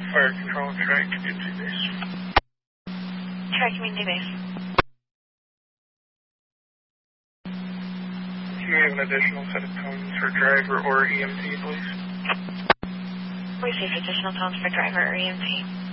Fire control, try community base. Try community base. Can you have an additional set of tones for driver or EMT, please? Receive additional tones for driver or EMT.